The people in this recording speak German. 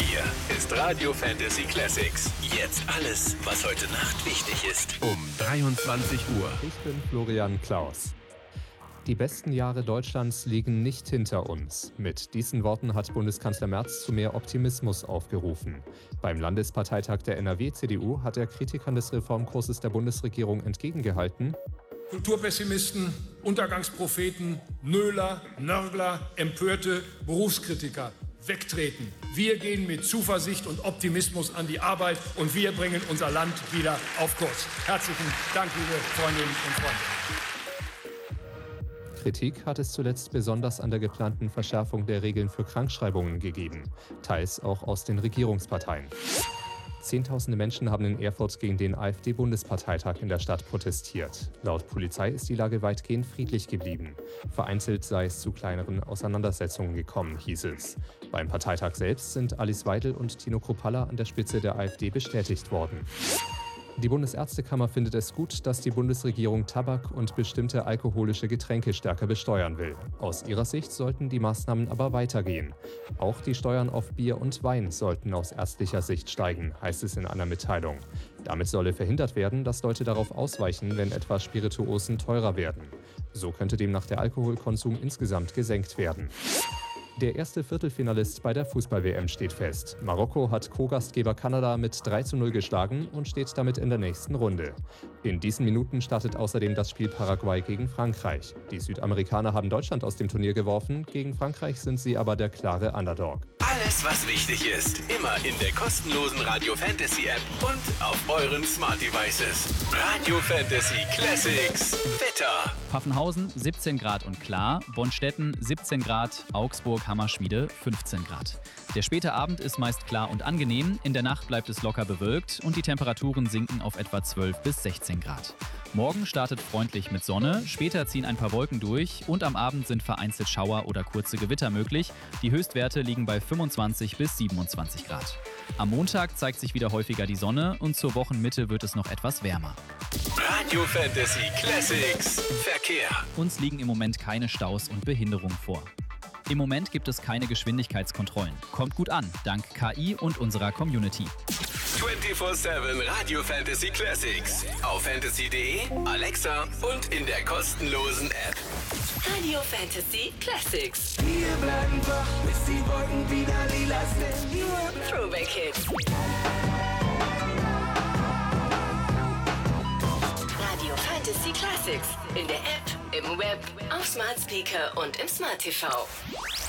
Hier ist Radio Fantasy Classics. Jetzt alles, was heute Nacht wichtig ist. Um 23 Uhr. Ich bin Florian Klaus. Die besten Jahre Deutschlands liegen nicht hinter uns. Mit diesen Worten hat Bundeskanzler Merz zu mehr Optimismus aufgerufen. Beim Landesparteitag der NRW-CDU hat er Kritikern des Reformkurses der Bundesregierung entgegengehalten: Kulturpessimisten, Untergangspropheten, Nöler, Nörgler, Empörte, Berufskritiker wegtreten. Wir gehen mit Zuversicht und Optimismus an die Arbeit und wir bringen unser Land wieder auf Kurs. Herzlichen Dank, liebe Freundinnen und Freunde. Kritik hat es zuletzt besonders an der geplanten Verschärfung der Regeln für Krankschreibungen gegeben, teils auch aus den Regierungsparteien. Zehntausende Menschen haben in Erfurt gegen den AfD-Bundesparteitag in der Stadt protestiert. Laut Polizei ist die Lage weitgehend friedlich geblieben. Vereinzelt sei es zu kleineren Auseinandersetzungen gekommen, hieß es. Beim Parteitag selbst sind Alice Weidel und Tino Kruppalla an der Spitze der AfD bestätigt worden. Die Bundesärztekammer findet es gut, dass die Bundesregierung Tabak und bestimmte alkoholische Getränke stärker besteuern will. Aus ihrer Sicht sollten die Maßnahmen aber weitergehen. Auch die Steuern auf Bier und Wein sollten aus ärztlicher Sicht steigen, heißt es in einer Mitteilung. Damit solle verhindert werden, dass Leute darauf ausweichen, wenn etwa Spirituosen teurer werden. So könnte demnach der Alkoholkonsum insgesamt gesenkt werden. Der erste Viertelfinalist bei der Fußball-WM steht fest. Marokko hat Co-Gastgeber Kanada mit 3:0 geschlagen und steht damit in der nächsten Runde. In diesen Minuten startet außerdem das Spiel Paraguay gegen Frankreich. Die Südamerikaner haben Deutschland aus dem Turnier geworfen, gegen Frankreich sind sie aber der klare Underdog. Alles, was wichtig ist, immer in der kostenlosen Radio Fantasy App und auf euren Smart Devices. Radio Fantasy Classics. Wetter. Pfaffenhausen 17 Grad und klar, Bonstetten 17 Grad, Augsburg, Hammerschmiede 15 Grad. Der späte Abend ist meist klar und angenehm, in der Nacht bleibt es locker bewölkt und die Temperaturen sinken auf etwa 12 bis 16 Grad. Morgen startet freundlich mit Sonne, später ziehen ein paar Wolken durch und am Abend sind vereinzelt Schauer oder kurze Gewitter möglich. Die Höchstwerte liegen bei 25 bis 27 Grad. Am Montag zeigt sich wieder häufiger die Sonne und zur Wochenmitte wird es noch etwas wärmer. Radio Fantasy Classics. Verkehr. Uns liegen im Moment keine Staus und Behinderungen vor. Im Moment gibt es keine Geschwindigkeitskontrollen. Kommt gut an, dank KI und unserer Community. 24/7 Radio Fantasy Classics. Auf fantasy.de, Alexa und in der kostenlosen App. Radio Fantasy Classics. Wir bleiben wach, bis die Wolken wieder lila sind. Throwback Hits. Radio Fantasy Classics. In der App, im Web, auf Smart Speaker und im Smart TV.